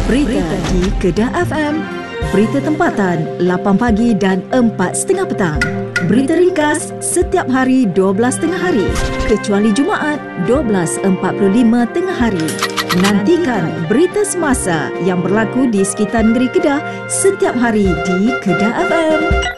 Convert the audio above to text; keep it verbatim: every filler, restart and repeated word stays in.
Berita di Kedah F M. Berita tempatan lapan pagi dan empat tiga puluh petang. Berita ringkas setiap hari dua belas tengah hari kecuali Jumaat dua belas empat puluh lima tengah hari. Nantikan berita semasa yang berlaku di sekitar negeri Kedah setiap hari di Kedah F M.